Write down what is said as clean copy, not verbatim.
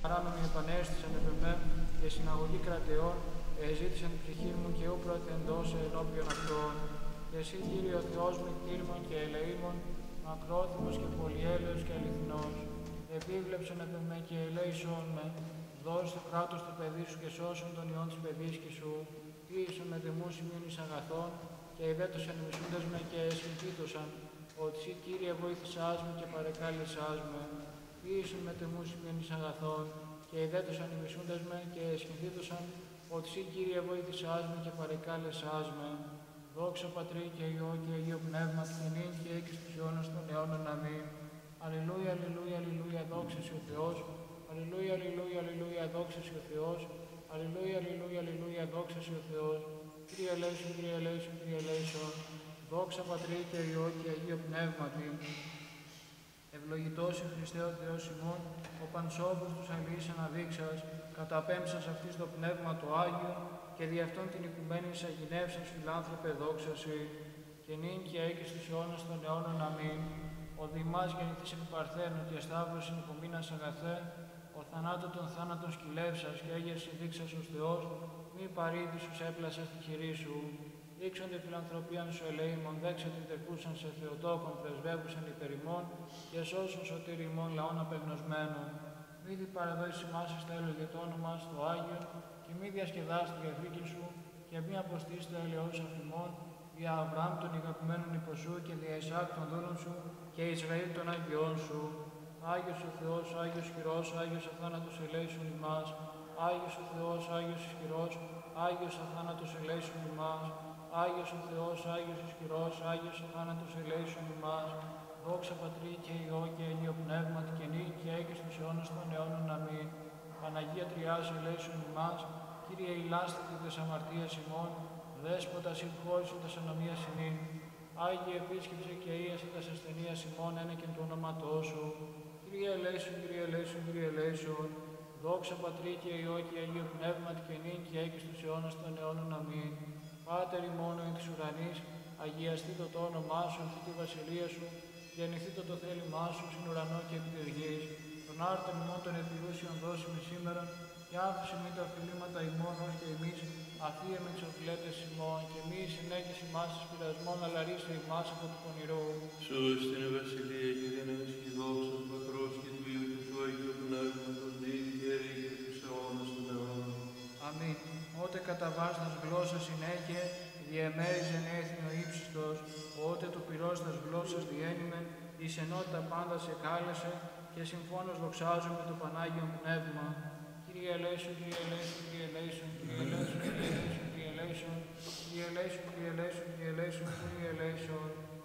παράνομοι επανέστησαν επεμέ και συναγωγή κρατεών, εζήτησαν την ψυχή μου και ού πρώτη εντός ενώπιον αυτών. Και εσύ, Κύριε ο Θεός μου, κτήρμων και ελεήμων, μακρόθυμος και πολυέλεος και αληθινός, επίβλεψον επεμέ και ελέησον με, δώσ' το κράτος του παιδί σου και σώσον τον ιόν της παιδίσκης σου, ποιήσον με τιμού σημείων εις αγαθών, και ιδέτωσαν ημισούντες με και εσυμπίτωσαν, ότι εσύ, Κύριε, βοήθησάς με και παρεκάλεσάς με. Ποιήσον με τιμού σημείων εις αγαθών, και ιδέτωσαν ημισούντες με και εσυμπίτωσαν, ότι εσύ, Κύριε, βοήθησάς με και παρεκάλεσάς με. Δόξα Πατρί και Υιό και Αγίο Πνεύμα, και νυν και εκεί στους αιώνας των αιώνων. Αμήν. Αλληλούια, αλληλούια, αλληλούια, δόξα σε ο Θεός. Αλληλούια, αλληλούια, αλληλούια, δόξα σε ο Θεός. Αλληλούια, αλληλούια, αλληλούια, δόξα σε ο Θεός. Κύριε ελέησον, Κύριε ελέησον, Κύριε ελέησον. Δόξα Πατρί και Υιό και Αγίο Πνεύματι. Ευλογητός η Χριστέ ο Θεός ημών, ο πανσόβος τους αλληλείς αναδείξας, καταπέμψας αυτής το Πνεύμα το Άγιο, και δι' αυτόν την οικουμένη εισαγηνεύσας φιλάνθρωπε δόξαση, και νυν και έκει στους αιώνας των αιώνων. Αμήν. Ο Δημάς γεννηθής εν Παρθένου και σταύρος εν υπομείνας αγαθέ, ο θανάτων των θάνατων σκυλεύσας και έγερση δείξας ως Θεός, μη παρήδησους έπλασας τη χειρή σου. Δείξονται φιλανθρωπίαν σου ελεήμων, δέξα την τεκούσαν σε Θεοτόκον, πρεσβεύουσαν υπερ ημών, και σώσουν σωτήρι ημών λαών απεγνωσμένων. Μη δι παραδώσεις ημάς εις τέλος για το όνομα στο Άγιο, και μη διασκεδάς τη διαθήκη σου, και μη αποστείς τα ελαιός αφημών, δια Αβραάμ των ηγαπημένων υποσού, και δια Ισάκ των δούλων σου, και Ισραήλ των Αγιών σου. Άγιος ο Θεός, Άγιος χειρός, Άγιος αθάνατος ελέησον ημάς. Άγιος ο Θεός, Άγιος ισχυρός, Άγιος αθάνατος ελέησον ημάς. Άγιος ο Θεός, Άγιος ισχυρός, Άγιος αθάνατος ελέησον ημάς. Δόξα Πατρί και Υιό και Αγίο Πνεύματι, και νυν και έκει στους αιώνας των αιώνων. Αμήν. Παναγία Τριάς ελέησον ημάς. Κύριε ηλάστητη τες αμαρτίας ημών, Δέσποτα συγχώρησον τας ανομίας ημίν. Άγιε επίσκεψε και ίασε τας ασθενείας ημών, ένα και το όνοματό σου. Κύριε ελέησον, Κύριε ελέησον, Κύριε ελέησον. Δόξα Πατρί και Υιό και Αγίο Πνεύματι, και νυν και έκει στους αιώνας των αιώνων. Αμήν. Πάτερ ημών εν της ουρανής, αγιαστήτω το όνομά σου, ενθήτω η βασιλεία σου, γεννηθήτω το θέλημά σου, συν ουρανό και επί της γης. Τον άρτον ημών των επιρούσιων δώσιμη σήμερα, και άφησε μη τα οφειλήματα ημών, ως και εμείς αφίε με τις οφειλέτες ημών, και μη συνέχιση ημάς εις πειρασμών, αλλά ρίσε ημάς από του πονηρού. Σου στην βασιλεία και δύναμης και δόξα του Πατρός και του Υιού και του Αγίου Πνεύματος, νύχη και ρήγη και στους αιώνας των αιώνων. Αμήν. Ότε κατά βάσνας γλώσσας συνέχεια, διεμέριζεν έθνη ο ύψιστος, ότε του πυρός τας γλώσσας διένυμεν, εις ενότητα πάντα σε κάλεσε, και συμφώνως δοξάζουμε το Πανάγιον Πνεύμα. Κύριε ελέησον, Κύριε ελέησον, Κύριε ελέησον, Κύριε ελέησον, Κύριε ελέησον, Κύριε ελέησον, Κύριε ελέησον, Κύριε ελέησον, Κύριε ελέησον, Κύριε ελέησον.